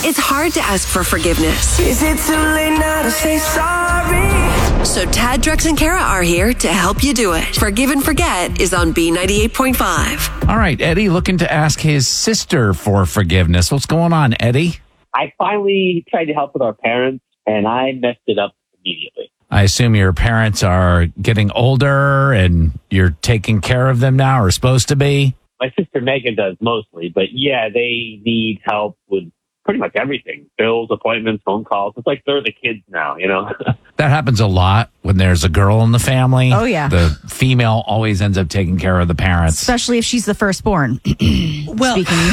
it's hard to ask for forgiveness. Is it too late now to say sorry? So Tad, Drex, and Kara are here to help you do it. Forgive and Forget is on B98.5. All right, Eddie looking to ask his sister for forgiveness. What's going on, Eddie? I finally tried to help with our parents, and I messed it up immediately. I assume your parents are getting older and you're taking care of them now, or supposed to be? My sister Megan does mostly, but yeah, they need help with pretty much everything. Bills, appointments, phone calls. It's like they're the kids now, you know? That happens a lot when there's a girl in the family. Oh, yeah. The female always ends up taking care of the parents. Especially if she's the firstborn. Well,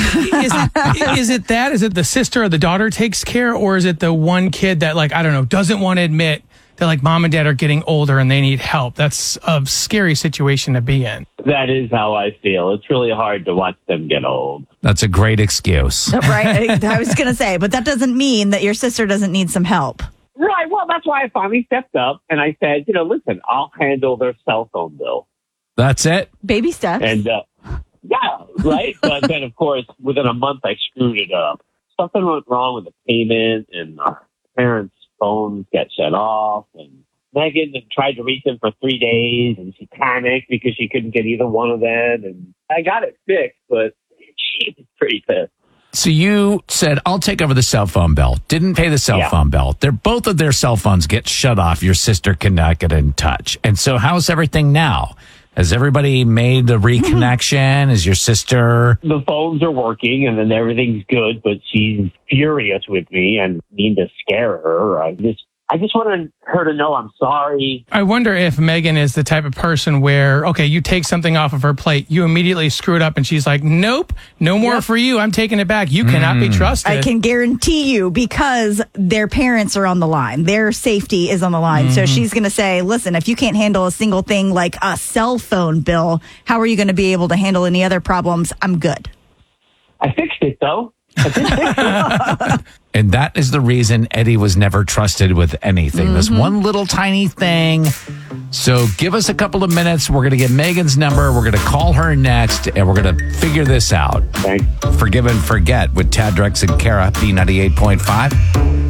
is it that? Is it the sister or the daughter takes care? Or is it the one kid that, like, I don't know, doesn't want to admit that, like, mom and dad are getting older and they need help? That's a scary situation to be in. That is how I feel. It's really hard to watch them get old. That's a great excuse. Right? I was going to say, but that doesn't mean that your sister doesn't need some help. Right. Well, that's why I finally stepped up and I said, listen, I'll handle their cell phone bill. That's it? Baby steps. And, yeah, right? But then, of course, within a month, I screwed it up. Something went wrong with the payment and our parents' phones got shut off. And Megan tried to reach them for 3 days and she panicked because she couldn't get either one of them. And I got it fixed, but she was pretty pissed. So you said, I'll take over the cell phone bill. Didn't pay the cell phone bill. Both of their cell phones get shut off. Your sister cannot get in touch. And so how's everything now? Has everybody made the reconnection? Is your sister... The phones are working and then everything's good, but she's furious with me and need to scare her. I just want her to know I'm sorry. I wonder if Megan is the type of person where, okay, you take something off of her plate, you immediately screw it up, and she's like, nope, no more for you. I'm taking it back. You cannot be trusted. I can guarantee you, because their parents are on the line. Their safety is on the line. So she's going to say, listen, if you can't handle a single thing like a cell phone bill, how are you going to be able to handle any other problems? I'm good. I fixed it, though. I did fix it. And that is the reason Eddie was never trusted with anything. This one little tiny thing. So give us a couple of minutes. We're going to get Megan's number. We're going to call her next, and we're going to figure this out. Thanks. Forgive and Forget with Tad, Drex, and Kara, B98.5.